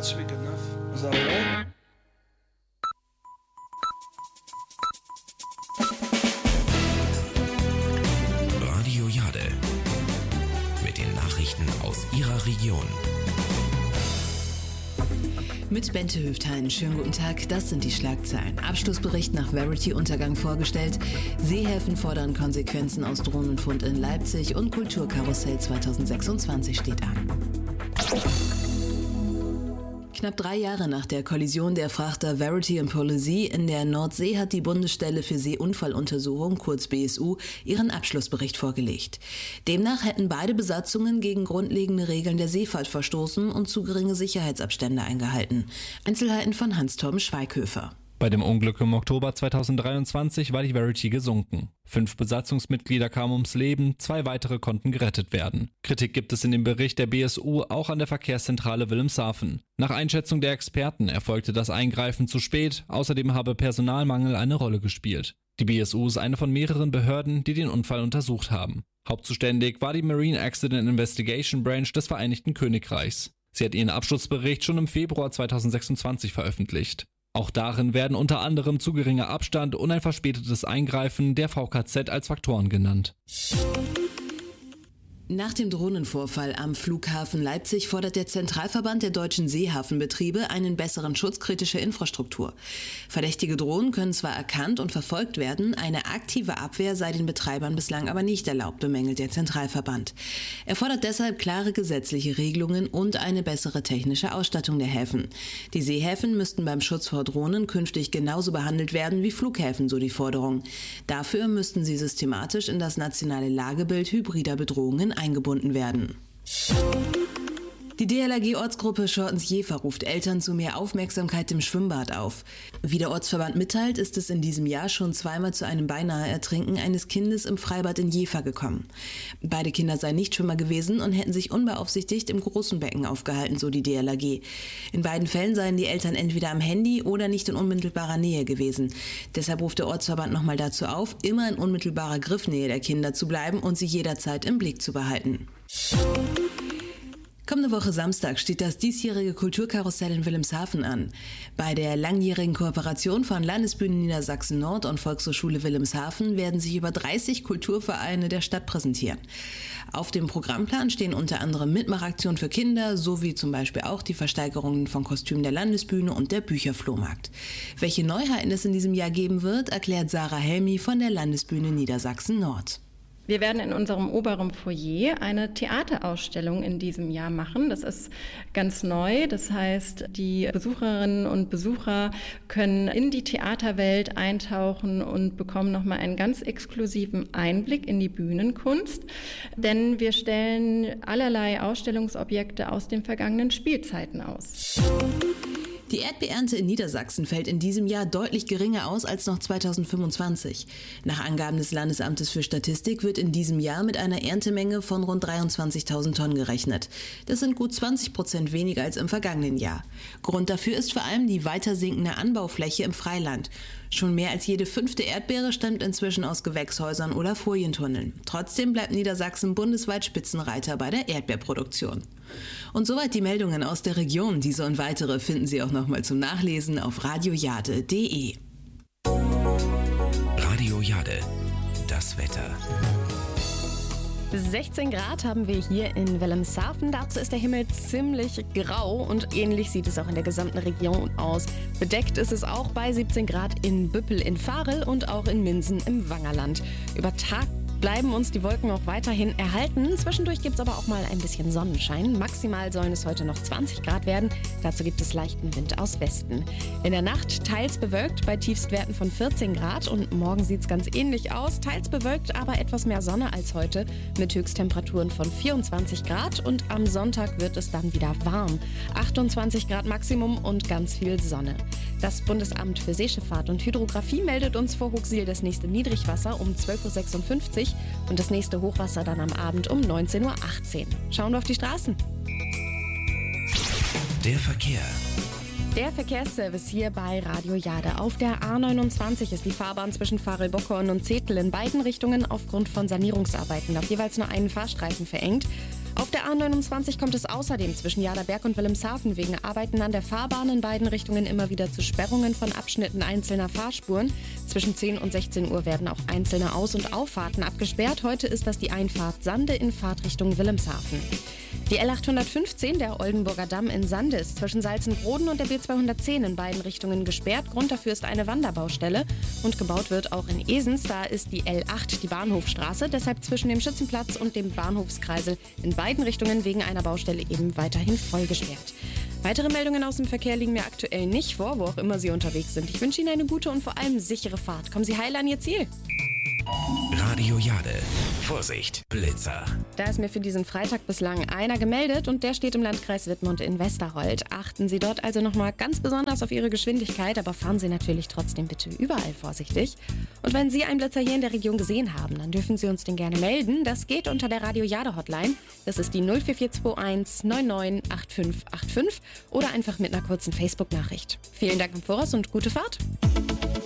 That should be good enough. Is that alright? Radio Jade. Mit den Nachrichten aus Ihrer Region. Mit Bente Höfthein. Schönen guten Tag, das sind die Schlagzeilen. Abschlussbericht nach Verity-Untergang vorgestellt. Seehäfen fordern Konsequenzen aus Drohnenfund in Leipzig und Kulturkarussell 2026 steht an. Knapp 3 Jahre nach der Kollision der Frachter Verity und Polizei in der Nordsee hat die Bundesstelle für Seeunfalluntersuchung, kurz BSU, ihren Abschlussbericht vorgelegt. Demnach hätten beide Besatzungen gegen grundlegende Regeln der Seefahrt verstoßen und zu geringe Sicherheitsabstände eingehalten. Einzelheiten von Hans-Torben Schweighöfer. Bei dem Unglück im Oktober 2023 war die Verity gesunken. 5 Besatzungsmitglieder kamen ums Leben, 2 weitere konnten gerettet werden. Kritik gibt es in dem Bericht der BSU auch an der Verkehrszentrale Wilhelmshaven. Nach Einschätzung der Experten erfolgte das Eingreifen zu spät, außerdem habe Personalmangel eine Rolle gespielt. Die BSU ist eine von mehreren Behörden, die den Unfall untersucht haben. Hauptzuständig war die Marine Accident Investigation Branch des Vereinigten Königreichs. Sie hat ihren Abschlussbericht schon im Februar 2026 veröffentlicht. Auch darin werden unter anderem zu geringer Abstand und ein verspätetes Eingreifen der VKZ als Faktoren genannt. Nach dem Drohnenvorfall am Flughafen Leipzig fordert der Zentralverband der deutschen Seehafenbetriebe einen besseren Schutz kritischer Infrastruktur. Verdächtige Drohnen können zwar erkannt und verfolgt werden, eine aktive Abwehr sei den Betreibern bislang aber nicht erlaubt, bemängelt der Zentralverband. Er fordert deshalb klare gesetzliche Regelungen und eine bessere technische Ausstattung der Häfen. Die Seehäfen müssten beim Schutz vor Drohnen künftig genauso behandelt werden wie Flughäfen, so die Forderung. Dafür müssten sie systematisch in das nationale Lagebild hybrider Bedrohungen eingebunden werden. Die DLRG-Ortsgruppe Schortens-Jever ruft Eltern zu mehr Aufmerksamkeit im Schwimmbad auf. Wie der Ortsverband mitteilt, ist es in diesem Jahr schon zweimal zu einem beinahe Ertrinken eines Kindes im Freibad in Jever gekommen. Beide Kinder seien Nichtschwimmer gewesen und hätten sich unbeaufsichtigt im großen Becken aufgehalten, so die DLRG. In beiden Fällen seien die Eltern entweder am Handy oder nicht in unmittelbarer Nähe gewesen. Deshalb ruft der Ortsverband nochmal dazu auf, immer in unmittelbarer Griffnähe der Kinder zu bleiben und sie jederzeit im Blick zu behalten. Kommende Woche Samstag steht das diesjährige Kulturkarussell in Wilhelmshaven an. Bei der langjährigen Kooperation von Landesbühne Niedersachsen-Nord und Volkshochschule Wilhelmshaven werden sich über 30 Kulturvereine der Stadt präsentieren. Auf dem Programmplan stehen unter anderem Mitmachaktionen für Kinder sowie zum Beispiel auch die Versteigerungen von Kostümen der Landesbühne und der Bücherflohmarkt. Welche Neuheiten es in diesem Jahr geben wird, erklärt Sarah Helmi von der Landesbühne Niedersachsen-Nord. Wir werden in unserem oberen Foyer eine Theaterausstellung in diesem Jahr machen. Das ist ganz neu. Das heißt, die Besucherinnen und Besucher können in die Theaterwelt eintauchen und bekommen nochmal einen ganz exklusiven Einblick in die Bühnenkunst. Denn wir stellen allerlei Ausstellungsobjekte aus den vergangenen Spielzeiten aus. Die Erdbeernte in Niedersachsen fällt in diesem Jahr deutlich geringer aus als noch 2025. Nach Angaben des Landesamtes für Statistik wird in diesem Jahr mit einer Erntemenge von rund 23.000 Tonnen gerechnet. Das sind gut 20% weniger als im vergangenen Jahr. Grund dafür ist vor allem die weiter sinkende Anbaufläche im Freiland. Schon mehr als jede 5. Erdbeere stammt inzwischen aus Gewächshäusern oder Folientunneln. Trotzdem bleibt Niedersachsen bundesweit Spitzenreiter bei der Erdbeerproduktion. Und soweit die Meldungen aus der Region. Diese und weitere finden Sie auch nochmal zum Nachlesen auf radiojade.de. Radio Jade, das Wetter. 16 Grad haben wir hier in Wilhelmshaven. Dazu ist der Himmel ziemlich grau und ähnlich sieht es auch in der gesamten Region aus. Bedeckt ist es auch bei 17 Grad in Büppel in Varel und auch in Minsen im Wangerland. Über Tag bleiben uns die Wolken auch weiterhin erhalten. Zwischendurch gibt es aber auch mal ein bisschen Sonnenschein. Maximal sollen es heute noch 20 Grad werden. Dazu gibt es leichten Wind aus Westen. In der Nacht teils bewölkt bei Tiefstwerten von 14 Grad und morgen sieht es ganz ähnlich aus. Teils bewölkt, aber etwas mehr Sonne als heute mit Höchsttemperaturen von 24 Grad und am Sonntag wird es dann wieder warm. 28 Grad Maximum und ganz viel Sonne. Das Bundesamt für Seeschifffahrt und Hydrographie meldet uns vor Hooksiel das nächste Niedrigwasser um 12.56 Uhr und das nächste Hochwasser dann am Abend um 19.18 Uhr. Schauen wir auf die Straßen. Der Verkehr. Der Verkehrsservice hier bei Radio Jade. Auf der A29 ist die Fahrbahn zwischen Varel-Bockhorn und Zetel in beiden Richtungen aufgrund von Sanierungsarbeiten auf jeweils nur einen Fahrstreifen verengt. Auf der A29 kommt es außerdem zwischen Jaderberg und Wilhelmshaven wegen Arbeiten an der Fahrbahn in beiden Richtungen immer wieder zu Sperrungen von Abschnitten einzelner Fahrspuren. Zwischen 10 und 16 Uhr werden auch einzelne Aus- und Auffahrten abgesperrt. Heute ist das die Einfahrt Sande in Fahrtrichtung Wilhelmshaven. Die L815, der Oldenburger Damm in Sande, ist zwischen Salzenbroden und der B210 in beiden Richtungen gesperrt. Grund dafür ist eine Wanderbaustelle und gebaut wird auch in Esens. Da ist die L8, die Bahnhofstraße, deshalb zwischen dem Schützenplatz und dem Bahnhofskreisel in beiden Richtungen wegen einer Baustelle eben weiterhin voll gesperrt. Weitere Meldungen aus dem Verkehr liegen mir aktuell nicht vor, wo auch immer Sie unterwegs sind. Ich wünsche Ihnen eine gute und vor allem sichere Fahrt. Kommen Sie heil an Ihr Ziel. Radio Jade. Vorsicht, Blitzer. Da ist mir für diesen Freitag bislang einer gemeldet und der steht im Landkreis Wittmund in Westerhold. Achten Sie dort also nochmal ganz besonders auf Ihre Geschwindigkeit, aber fahren Sie natürlich trotzdem bitte überall vorsichtig. Und wenn Sie einen Blitzer hier in der Region gesehen haben, dann dürfen Sie uns den gerne melden. Das geht unter der Radio Jade Hotline. Das ist die 04421 998585 oder einfach mit einer kurzen Facebook-Nachricht. Vielen Dank im Voraus und gute Fahrt.